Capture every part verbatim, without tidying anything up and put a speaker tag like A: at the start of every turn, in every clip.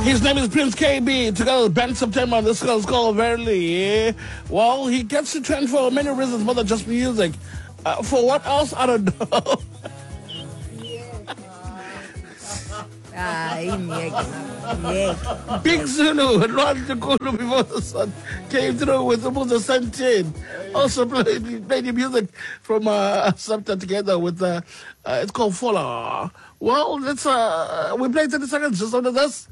A: His name is Prince K B. Together with Ben September. This girl's called Verily. Well, he gets the trend for many reasons, more than just music. Uh, for what else? I don't know.
B: Ah, yeah.
A: Big Zulu and Ron Tukulu before the sun came through with the Santin. Also played, played the music from uh, Septa together with, uh, uh, it's called Fola. Well, let's, uh, we played thirty seconds just under this.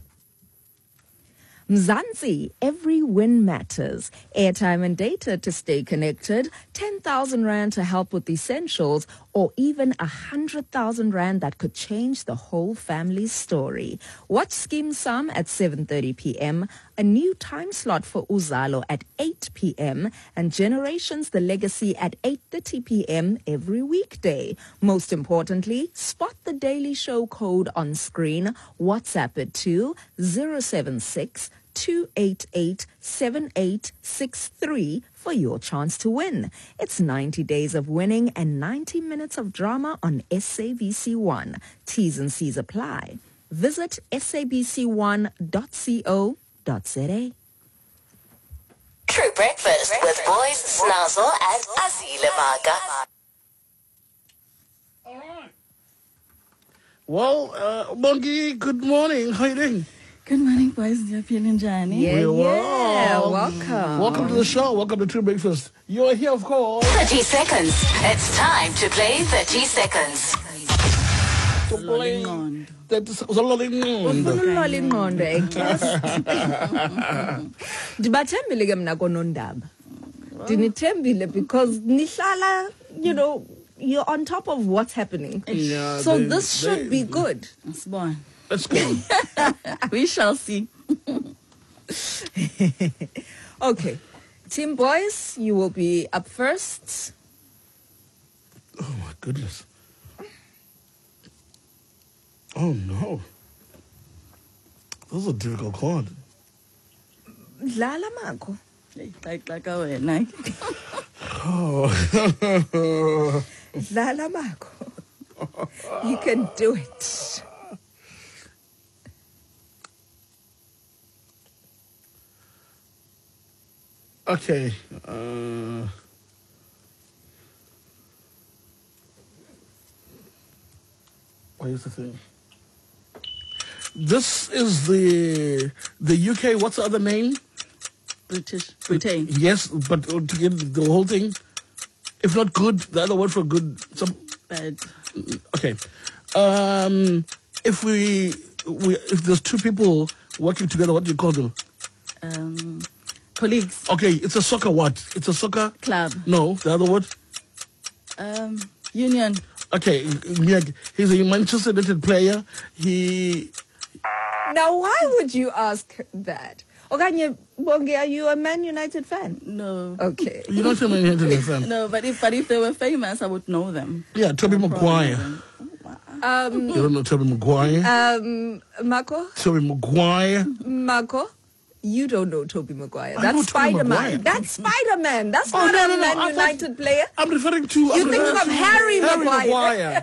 B: Mzansi, every win matters. Airtime and data to stay connected, ten thousand rand to help with essentials, or even one hundred thousand rand that could change the whole family's story. Watch Scheme Sum at seven thirty p.m., a new time slot for Uzalo at eight p.m., and Generations The Legacy at eight thirty p.m. every weekday. Most importantly, spot the Daily Show code on screen, WhatsApp it to zero seven six two eight eight seven eight six three for your chance to win. It's ninety days of winning and ninety minutes of drama on S A B C one. T's and C's apply. Visit S A B C one dot co dot z a.
C: True Breakfast with Boys Snazzle and Azile Maga.
A: All right. Well, uh, Bongi, good morning. How you doing?
D: Good morning, boys. You're feeling Johnny?
B: Yeah,
A: We
B: yeah.
A: will.
B: Welcome.
A: Welcome to the show. Welcome to True Breakfast. You're here, of course.
C: thirty seconds. It's time to play thirty seconds.
A: To play. That is Zololingondo.
B: Ufuna ingqondo ekes. Ndibathembile ke mna konondaba. Ndinithembile because nihlala, you know, you're on top of what's happening.
A: Yeah,
B: so
A: they-
B: this should
A: they-
B: be good.
D: It's born.
A: Let's go.
D: We shall see.
B: Okay. Team boys, you will be up first.
A: Oh, my goodness. Oh, no. This is a difficult chord.
B: Dlala Mako.
D: Like, like a way, like.
A: Oh.
B: Dlala Mako. You can do it.
A: Okay. Uh, what is the thing? This is the the U K. What's the other name?
D: British. Britain.
A: Yes, but to get the whole thing, if not good, the other word for good. Some
D: Bad.
A: okay. Um, if we we if there's two people working together, what do you call them?
D: Um, colleagues.
A: Okay, it's a soccer what? It's a soccer
D: Club.
A: No, the other word.
D: Um, union.
A: Okay, yeah, he's a Manchester United player. He
B: Now, why would you ask that? Okanye Bongi, are you a Man United fan?
D: No.
B: Okay.
A: you don't say Man United fan.
D: No, but if but if they were famous, I would know them.
A: Yeah, Toby Maguire.
B: Um,
A: You don't know Toby Maguire?
B: um, Mako,
A: Toby Maguire.
B: Mako, you don't know Toby Maguire.
A: I know
B: That's
A: Tobey
B: Spider-Man.
A: Maguire.
B: That's Spider-Man. That's
A: Oh,
B: not
A: no,
B: a
A: no, no,
B: Man
A: I thought-
B: United player.
A: I'm referring to.
B: You
A: I'm
B: thinking
A: referring
B: of
A: to
B: Harry
A: Harry
B: Maguire.
A: Maguire.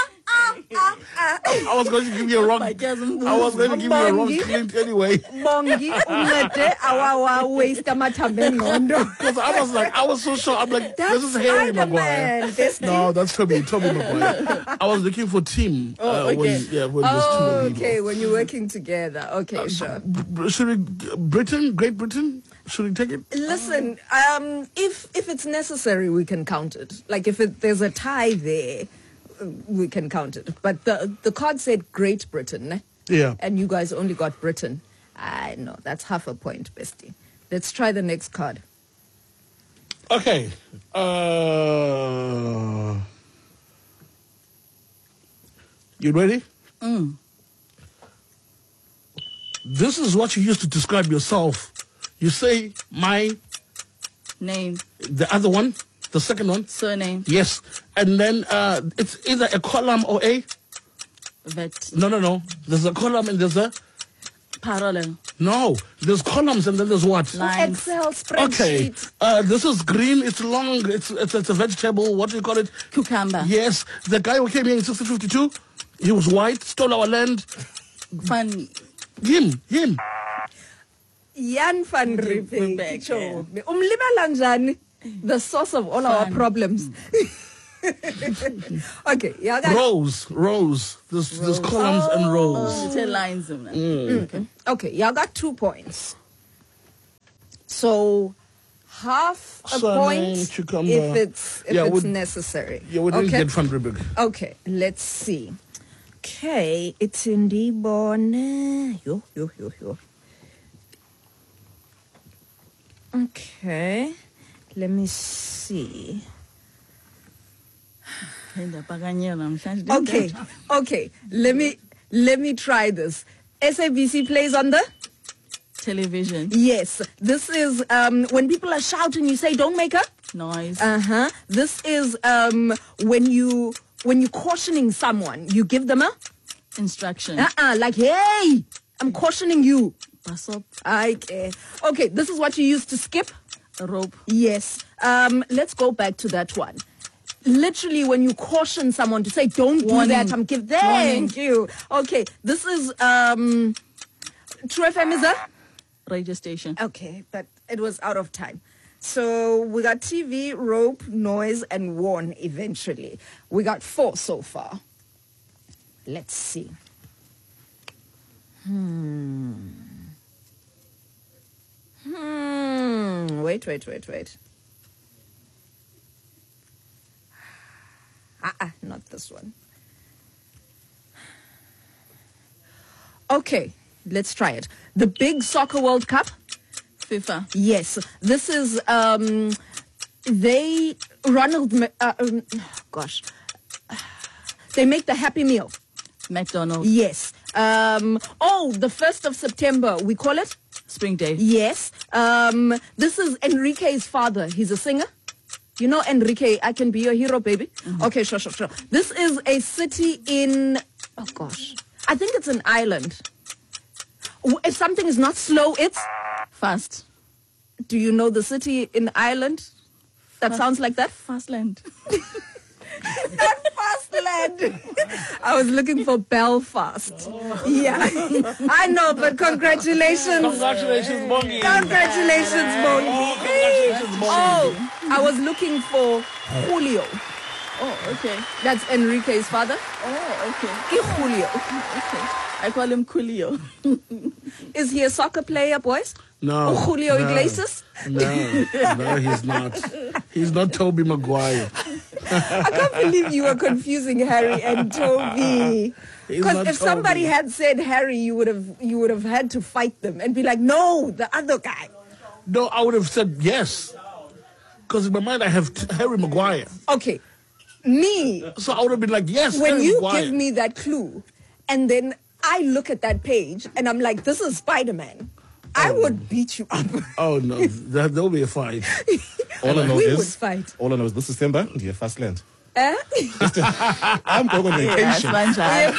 A: I was going to give you a wrong.
D: My cousin.
A: I was going to give you a wrong
B: Bongi.
A: hint anyway.
B: Bongi, umete awawa waste amathambe ngqondo.
A: Because I was like, I was so sure. I'm like,
B: That's
A: this is Harry
B: Spider-Man.
A: Maguire.
B: This
A: No, that's Toby. Toby Maguire. I was looking for team.
D: Oh,
A: uh,
D: okay.
A: When, yeah, when it was two
B: Oh,
A: people.
B: okay, when you're working together. Okay, sure.
A: B- Should we, Britain, Great Britain? Should we take it?
B: Listen, um, if if it's necessary, we can count it. Like if it, there's a tie there, uh, we can count it. But the the card said Great Britain, eh?
A: Yeah.
B: And you guys only got Britain. I know that's half a point, bestie. Let's try the next card.
A: Okay. Uh, you ready?
D: Mm.
A: This is what you use to describe yourself. You say my,
D: Name.
A: the other one, the second one.
D: Surname.
A: Yes. And then uh, it's either a column or a.
D: Vet.
A: No, no, no. There's a column and there's a.
D: Parallel.
A: No. There's columns and then there's what?
D: Lines.
B: Excel spreadsheet.
A: Okay. Uh, this is green. It's long. It's, it's it's a vegetable. What do you call it?
D: Cucumber.
A: Yes. The guy who came here in sixteen fifty-two, he was white, stole our land.
D: Fun.
A: Him, him.
B: Jan van
D: Riebeeck,
B: Riebeeck. Cho. Umlibala njani? The source of all our
D: Fun.
B: problems. Okay, yeah, guys.
A: Rose, Rose. There's, there's columns and rows.
D: Ten lines. of that.
A: Mm.
B: Okay, y'all got two points. So half a
A: Surname,
B: point
A: cucumber.
B: if it's if
A: Yeah,
B: it's
A: would-
B: necessary.
A: Yeah, we didn't
B: okay.
A: get Van Riebeeck.
B: Okay, let's see. Okay, it's in the bone. Yo, yo, yo, yo. Okay, let me see. Okay, okay. Let me let me try this. S A B C plays on the.
D: Television.
B: Yes, this is um, when people are shouting. You say, "Don't make a."
D: Noise.
B: Uh huh. This is um, when you when you cautioning someone, you give them a
D: Instruction.
B: uh uh like, "Hey, I'm cautioning you."
D: Pass up.
B: Okay. Okay. This is what you use to skip.
D: A rope.
B: Yes. Um, let's go back to that one. Literally, when you caution someone to say, "Don't do
D: Warning.
B: that," I'm give. Thank you. Okay. This is um, True F M is a.
D: Radio station.
B: Okay, but it was out of time. So we got T V, rope, noise, and warn eventually. We got four so far. Let's see. Hmm. Hmm. Wait, wait, wait, wait. Ah, uh-uh, not this one. Okay, let's try it. The big soccer World Cup.
D: FIFA.
B: Yes, this is um, they Ronald. Ma- Uh, um, gosh, they make the Happy Meal.
D: McDonald's.
B: Yes. Um, oh, the first of September we call it.
D: Spring Day.
B: Yes. Um, this is Enrique's father. He's a singer. You know Enrique. I can be your hero, baby. Okay, sure, sure, sure. This is a city in. Oh gosh, I think it's an island. W- If something is not slow, it's.
D: Fast.
B: Do you know the city in Ireland? That sounds like that?
D: Fastland.
B: Not Fastland. I was looking for Belfast. Yeah. I know, but congratulations.
A: Congratulations, Bongi.
B: Congratulations, Bongi.
A: Congratulations, Bongi.
B: Oh, I was looking for Julio.
D: Oh, okay.
B: That's Enrique's father.
D: Oh, okay.
B: Que Julio.
D: Okay. I call him Coolio.
B: Is he a soccer player, boys?
A: No.
B: Oh, Julio
A: no,
B: Iglesias?
A: No, no, he's not. He's not Toby Maguire.
B: I can't believe you were confusing Harry and Toby.
A: He's
B: Because
A: not
B: if somebody
A: Toby.
B: had said Harry, you would have you would have had to fight them and be like, no, the other guy.
A: No, I would have said yes. Because in my mind, I have t- Harry Maguire.
B: Okay, me,
A: So I would have been like, yes,
B: when
A: Harry
B: you
A: Maguire.
B: give me that clue, and then I look at that page and I'm like, this is Spider-Man, I would beat you up.
A: Oh, no. There, there'll be a fight.
E: All I know
B: We
E: is,
B: would fight.
E: all I know is this December, dear Fastland.
B: Eh?
E: I'm going on
D: Yes,
E: vacation.
D: Manjari.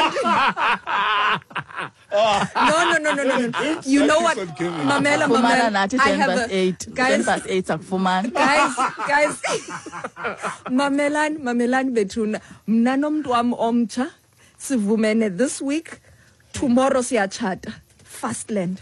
B: no, no, no, no, no, no. You know what?
E: Keeps on giving.
B: Mamela,
D: Fumana
B: Mamela,
D: nathi
B: I
D: ten
B: have
D: past
B: a,
D: eight. Ten
B: guys,
D: past eight akufumana.
B: guys, guys, mamelani, mamelani bethuna. Mna nomntu wam omtsha, sivumene this week, tomorrow siyachata. Fastland.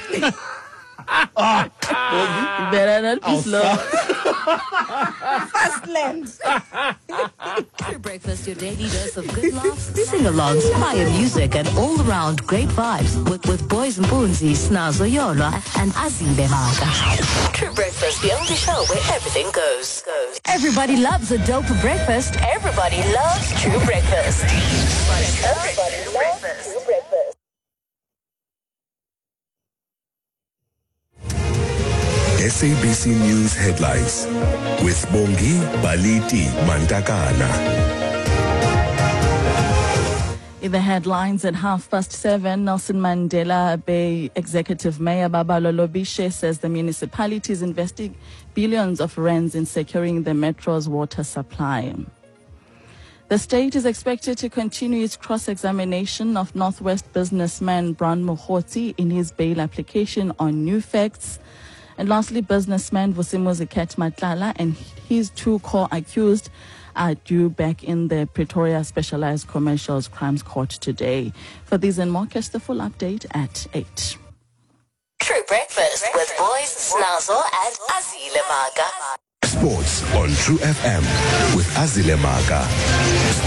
D: You better not be slow.
B: Fastland.
C: True Breakfast, your daily dose of good laughs, sing-alongs, fire music, and all-around great vibes with, with Boys and Boonzi, Snazo Yola, and Azile Maga. True Breakfast, the only show where everything goes. goes. Everybody loves a dope breakfast. Everybody loves True Breakfast. Everybody loves breakfast. True Breakfast.
F: S A B C News headlines with Bongi Baliti Mantakana.
D: In the headlines at half past seven, Nelson Mandela Bay Executive Mayor Babalolo Bishe says the municipality is investing billions of rands in securing the metro's water supply. The state is expected to continue its cross-examination of Northwest businessman Bran Mohoti in his bail application on new facts. And lastly, businessman Vusimuzi Ket Matlala and his two co-accused are due back in the Pretoria Specialized Commercials Crimes Court today. For these and more, catch the full update at eight.
C: True Breakfast with Boys Snazo and Azile Maga.
F: Sports on True F M with Azile Maga.